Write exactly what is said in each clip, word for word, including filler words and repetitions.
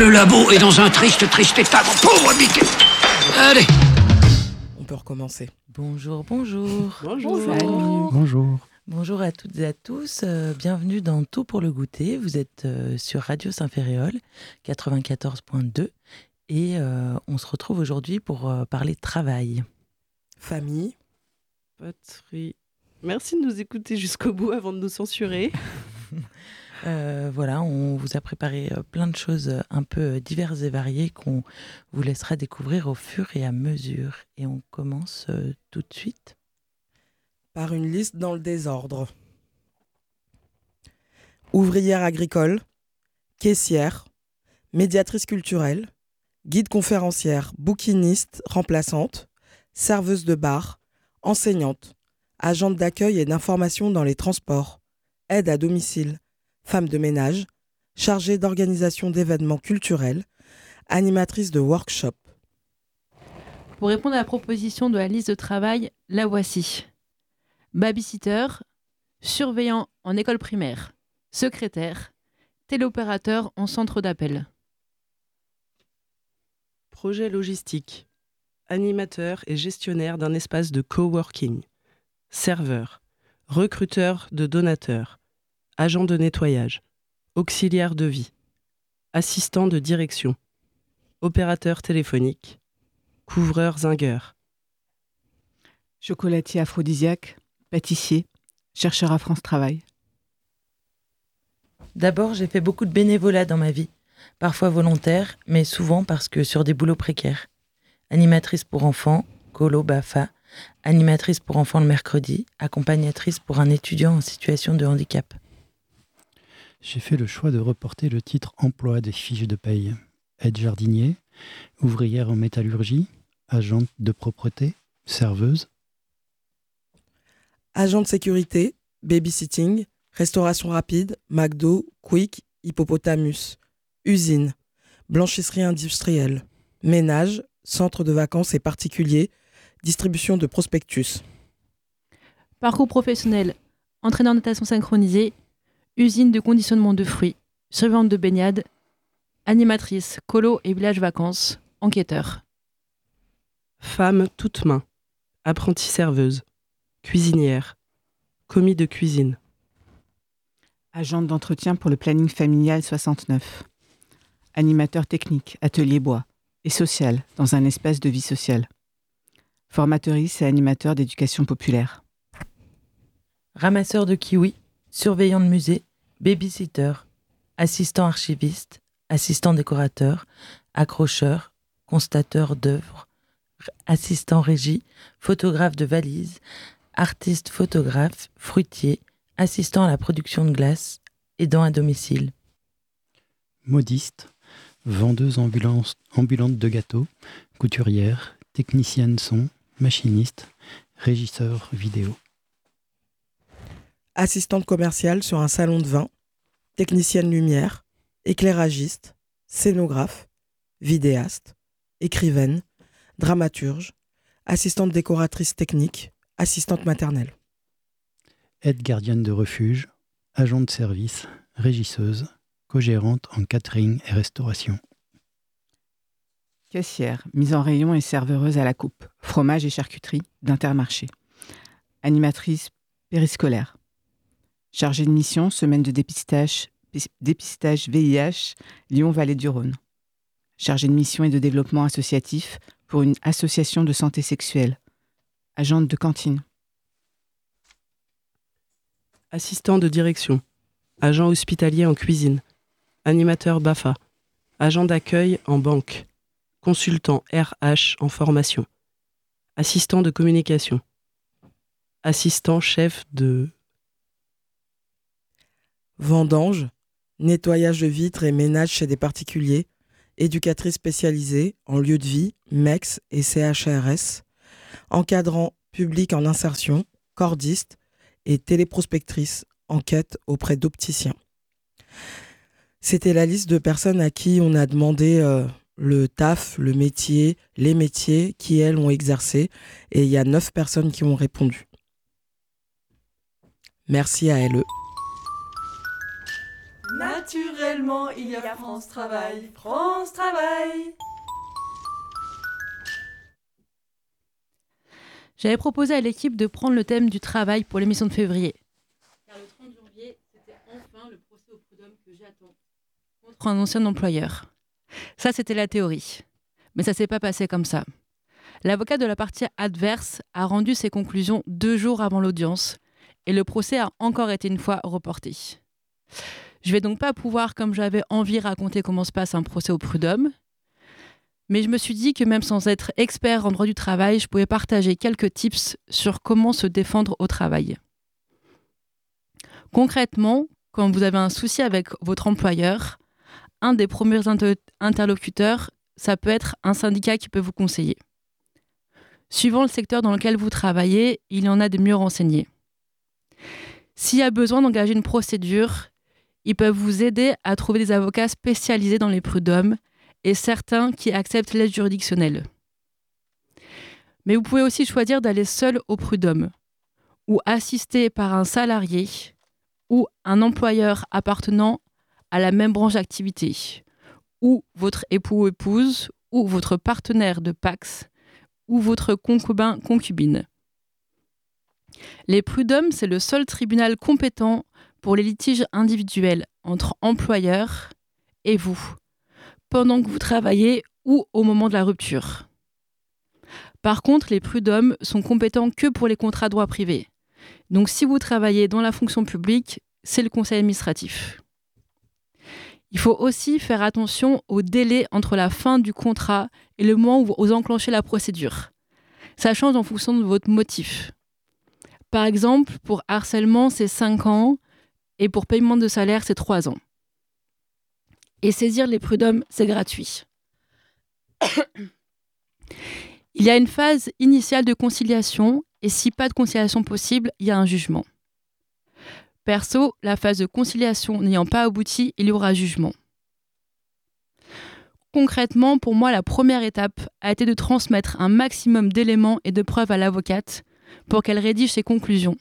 Le labo est dans un triste, triste état, mon pauvre Mickey. Allez. On peut recommencer. Bonjour, bonjour. Bonjour. Salut. Bonjour. Bonjour à toutes et à tous. Euh, bienvenue dans Tout pour le goûter. Vous êtes euh, sur Radio Saint-Ferréol, quatre-vingt-quatorze point deux. Et euh, on se retrouve aujourd'hui pour euh, parler de travail. Famille. Patrie. Merci de nous écouter jusqu'au bout avant de nous censurer. Euh, voilà, on vous a préparé euh, plein de choses euh, un peu diverses et variées qu'on vous laissera découvrir au fur et à mesure. Et on commence euh, tout de suite. Par une liste dans le désordre. Ouvrière agricole, caissière, médiatrice culturelle, guide conférencière, bouquiniste remplaçante, serveuse de bar, enseignante, agente d'accueil et d'information dans les transports, aide à domicile, femme de ménage, chargée d'organisation d'événements culturels, animatrice de workshop. Pour répondre à la proposition de la liste de travail, la voici. Babysitter, surveillant en école primaire, secrétaire, téléopérateur en centre d'appel. Projet logistique. Animateur et gestionnaire d'un espace de coworking. Serveur. Recruteur de donateurs. Agent de nettoyage. Auxiliaire de vie. Assistant de direction. Opérateur téléphonique. Couvreur zingueur. Chocolatier aphrodisiaque, pâtissier, chercheur à France Travail. D'abord, j'ai fait beaucoup de bénévolat dans ma vie. Parfois volontaire, mais souvent parce que sur des boulots précaires. Animatrice pour enfants, colo B A F A, animatrice pour enfants le mercredi, accompagnatrice pour un étudiant en situation de handicap. J'ai fait le choix de reporter le titre emploi des fiches de paye. Aide jardinier, ouvrière en métallurgie, agente de propreté, serveuse. Agent de sécurité, babysitting, restauration rapide, McDo, Quick, Hippopotamus, usine, blanchisserie industrielle, ménage, centre de vacances et particuliers, distribution de prospectus. Parcours professionnel, entraîneur de natation synchronisée, usine de conditionnement de fruits, surveillante de baignade, animatrice, colo et village vacances, enquêteur. Femme toute main. Apprentie serveuse. Cuisinière. Commis de cuisine. Agente d'entretien pour le planning familial soixante-neuf. Animateur technique, atelier bois et social dans un espace de vie sociale. Formatrice et animateur d'éducation populaire. Ramasseur de kiwis, surveillant de musée, babysitter, assistant archiviste, assistant décorateur, accrocheur, constateur d'œuvres, assistant régie, photographe de valises, artiste photographe, fruitier, assistant à la production de glace, aidant à domicile. Modiste, vendeuse ambulance, ambulante de gâteaux, couturière, technicienne son, machiniste, régisseur vidéo. Assistante commerciale sur un salon de vin, technicienne lumière, éclairagiste, scénographe, vidéaste, écrivaine, dramaturge, assistante décoratrice technique, assistante maternelle. Aide gardienne de refuge, agent de service, régisseuse, co-gérante en catering et restauration. Caissière, mise en rayon et serveuse à la coupe, fromage et charcuterie d'Intermarché. Animatrice périscolaire. Chargée de mission, semaine de dépistage, dépistage V I H, Lyon-Vallée-du-Rhône. Chargée de mission et de développement associatif pour une association de santé sexuelle. Agente de cantine. Assistant de direction. Agent hospitalier en cuisine. Animateur B A F A. Agent d'accueil en banque. Consultant R H en formation. Assistant de communication. Assistant chef de... Vendange, nettoyage de vitres et ménage chez des particuliers, éducatrice spécialisée en lieu de vie, M E X et C H R S, encadrant public en insertion, cordiste et téléprospectrice, enquête auprès d'opticiens. C'était la liste de personnes à qui on a demandé euh, le taf, le métier, les métiers qui, elles, ont exercé. Et il y a neuf personnes qui ont répondu. Merci à L E. Naturellement, il y a France Travail. France Travail. J'avais proposé à l'équipe de prendre le thème du travail pour l'émission de février. Car le trente janvier, c'était enfin le procès au prud'homme que j'attends contre un ancien employeur. Ça, c'était la théorie. Mais ça ne s'est pas passé comme ça. L'avocat de la partie adverse a rendu ses conclusions deux jours avant l'audience et le procès a encore été une fois reporté. Je ne vais donc pas pouvoir, comme j'avais envie, raconter comment se passe un procès au prud'homme. Mais je me suis dit que même sans être expert en droit du travail, je pouvais partager quelques tips sur comment se défendre au travail. Concrètement, quand vous avez un souci avec votre employeur, un des premiers inter- interlocuteurs, ça peut être un syndicat qui peut vous conseiller. Suivant le secteur dans lequel vous travaillez, il y en a des mieux renseignés. S'il y a besoin d'engager une procédure, ils peuvent vous aider à trouver des avocats spécialisés dans les prud'hommes et certains qui acceptent l'aide juridictionnelle. Mais vous pouvez aussi choisir d'aller seul au prud'homme ou assisté par un salarié ou un employeur appartenant à la même branche d'activité ou votre époux ou épouse ou votre partenaire de Pacs ou votre concubin concubine. Les prud'hommes, c'est le seul tribunal compétent pour les litiges individuels entre employeurs et vous, pendant que vous travaillez ou au moment de la rupture. Par contre, les prud'hommes sont compétents que pour les contrats droit privé. Donc si vous travaillez dans la fonction publique, c'est le conseil administratif. Il faut aussi faire attention au délai entre la fin du contrat et le moment où vous enclenchez la procédure. Ça change en fonction de votre motif. Par exemple, pour harcèlement, c'est cinq ans et pour paiement de salaire, c'est trois ans. Et saisir les prud'hommes, c'est gratuit. Il y a une phase initiale de conciliation et si pas de conciliation possible, il y a un jugement. Perso, la phase de conciliation n'ayant pas abouti, il y aura jugement. Concrètement, pour moi, la première étape a été de transmettre un maximum d'éléments et de preuves à l'avocate pour qu'elle rédige ses conclusions.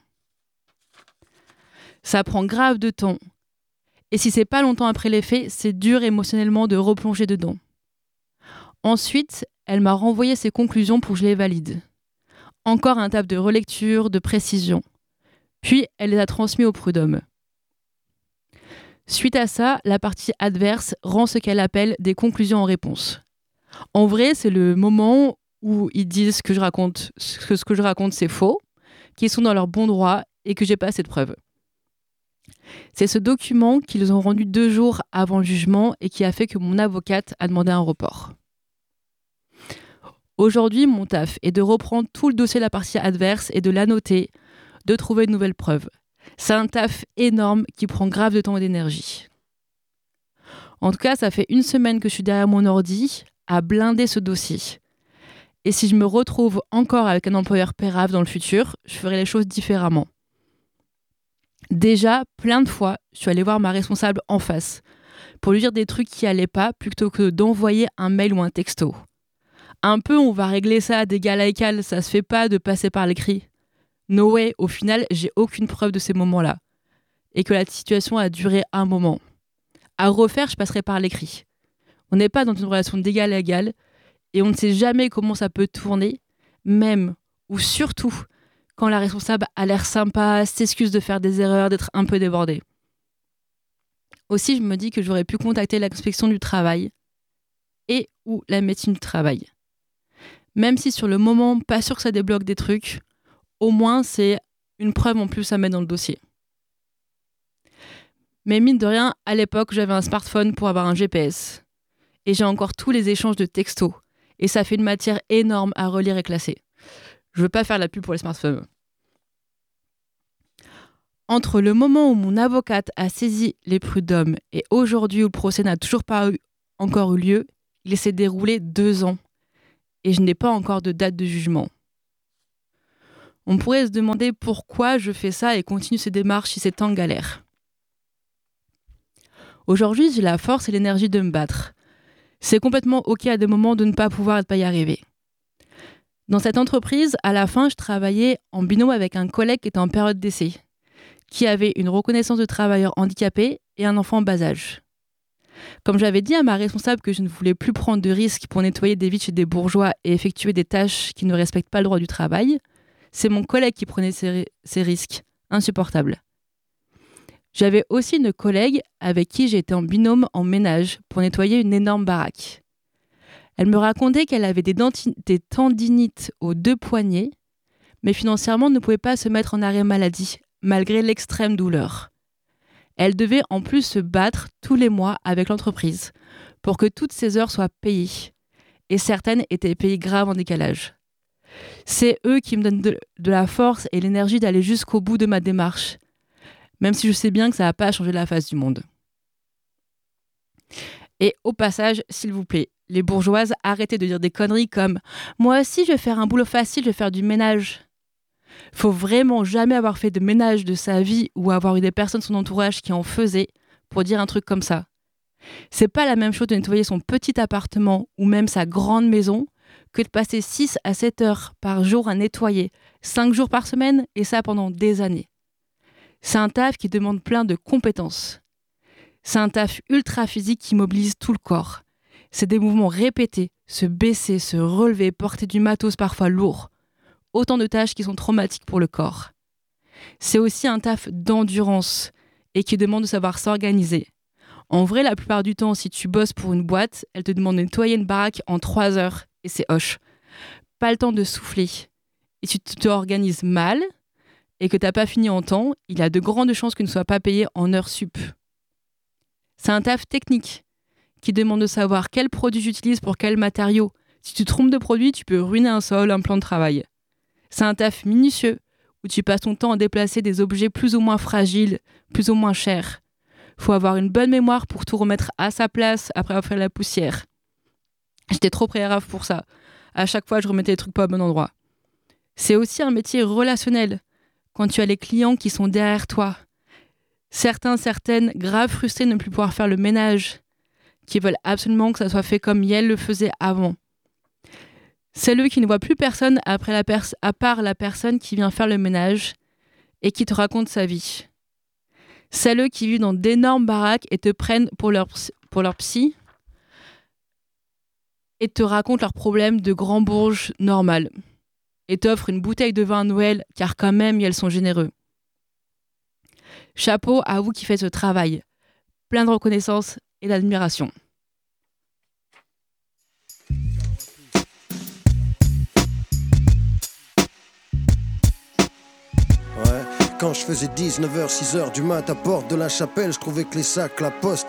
Ça prend grave de temps. Et si c'est pas longtemps après les faits, c'est dur émotionnellement de replonger dedans. Ensuite, elle m'a renvoyé ses conclusions pour que je les valide. Encore un étape de relecture, de précision. Puis, elle les a transmis au prud'homme. Suite à ça, la partie adverse rend ce qu'elle appelle des conclusions en réponse. En vrai, c'est le moment où ils disent que je raconte, que ce que je raconte c'est faux, qu'ils sont dans leur bon droit et que j'ai pas assez de preuves. C'est ce document qu'ils ont rendu deux jours avant le jugement et qui a fait que mon avocate a demandé un report. Aujourd'hui, mon taf est de reprendre tout le dossier de la partie adverse et de l'annoter, de trouver de nouvelles preuves. C'est un taf énorme qui prend grave de temps et d'énergie. En tout cas, ça fait une semaine que je suis derrière mon ordi à blinder ce dossier. Et si je me retrouve encore avec un employeur pérave dans le futur, je ferai les choses différemment. Déjà, plein de fois, je suis allée voir ma responsable en face pour lui dire des trucs qui allaient pas plutôt que d'envoyer un mail ou un texto. Un peu, on va régler ça d'égal à égal, ça se fait pas de passer par l'écrit. No way, au final, j'ai aucune preuve de ces moments-là. Et que la situation a duré un moment. À refaire, je passerai par l'écrit. On n'est pas dans une relation d'égal à égal et on ne sait jamais comment ça peut tourner, même ou surtout quand la responsable a l'air sympa, s'excuse de faire des erreurs, d'être un peu débordée. Aussi, je me dis que j'aurais pu contacter l'inspection du travail et ou la médecine du travail. Même si sur le moment, pas sûr que ça débloque des trucs, au moins c'est une preuve en plus à mettre dans le dossier. Mais mine de rien, à l'époque, j'avais un smartphone pour avoir un G P S. Et j'ai encore tous les échanges de textos. Et ça fait une matière énorme à relire et classer. Je veux pas faire la pub pour les smartphones. Entre le moment où mon avocate a saisi les prud'hommes et aujourd'hui où le procès n'a toujours pas eu, encore eu lieu, il s'est déroulé deux ans. Et je n'ai pas encore de date de jugement. On pourrait se demander pourquoi je fais ça et continue ces démarches si c'est tant galère. Aujourd'hui, j'ai la force et l'énergie de me battre. C'est complètement OK à des moments de ne pas pouvoir et de ne pas y arriver. Dans cette entreprise, à la fin, je travaillais en binôme avec un collègue qui était en période d'essai. qui avait une reconnaissance de travailleur handicapé et un enfant en bas âge. Comme j'avais dit à ma responsable que je ne voulais plus prendre de risques pour nettoyer des vitres chez des bourgeois et effectuer des tâches qui ne respectent pas le droit du travail, c'est mon collègue qui prenait ces, ces risques. Insupportable. J'avais aussi une collègue avec qui j'étais en binôme en ménage pour nettoyer une énorme baraque. Elle me racontait qu'elle avait des, denti- des tendinites aux deux poignets, mais financièrement ne pouvait pas se mettre en arrêt maladie, malgré l'extrême douleur. Elle devait en plus se battre tous les mois avec l'entreprise pour que toutes ses heures soient payées, et certaines étaient payées grave en décalage. C'est eux qui me donnent de, de la force et l'énergie d'aller jusqu'au bout de ma démarche, même si je sais bien que ça va pas changer la face du monde. Et au passage, s'il vous plaît, les bourgeoises, arrêtez de dire des conneries comme « Moi aussi, je vais faire un boulot facile, je vais faire du ménage ». Faut vraiment jamais avoir fait de ménage de sa vie ou avoir eu des personnes de son entourage qui en faisaient pour dire un truc comme ça. C'est pas la même chose de nettoyer son petit appartement ou même sa grande maison que de passer six à sept heures par jour à nettoyer, cinq jours par semaine, et ça pendant des années. C'est un taf qui demande plein de compétences. C'est un taf ultra physique qui mobilise tout le corps. C'est des mouvements répétés, se baisser, se relever, porter du matos parfois lourd. Autant de tâches qui sont traumatiques pour le corps. C'est aussi un taf d'endurance et qui demande de savoir s'organiser. En vrai, la plupart du temps, si tu bosses pour une boîte, elle te demande de nettoyer une baraque en trois heures et c'est hoche. Pas le temps de souffler. Et si tu t'organises mal et que tu n'as pas fini en temps, il y a de grandes chances que tu ne sois pas payé en heures sup. C'est un taf technique qui demande de savoir quel produit j'utilise pour quel matériau. Si tu te trompes de produit, tu peux ruiner un sol, un plan de travail. C'est un taf minutieux où tu passes ton temps à déplacer des objets plus ou moins fragiles, plus ou moins chers. Faut avoir une bonne mémoire pour tout remettre à sa place après avoir fait la poussière. J'étais trop brave pour ça. À chaque fois, je remettais les trucs pas au bon endroit. C'est aussi un métier relationnel, quand tu as les clients qui sont derrière toi. Certains, certaines, grave frustrés de ne plus pouvoir faire le ménage, qui veulent absolument que ça soit fait comme elles le faisaient avant. Celles qui ne voient plus personne après la pers- à part la personne qui vient faire le ménage et qui te raconte sa vie. Celles qui vivent dans d'énormes baraques et te prennent pour leur, pour leur psy et te racontent leurs problèmes de grand bourge normal et t'offrent une bouteille de vin à Noël car quand même elles sont généreux. Chapeau à vous qui faites ce travail. Plein de reconnaissance et d'admiration. Quand je faisais dix-neuf heures, six heures du mat à Porte de la Chapelle, je trouvais que les sacs, la poste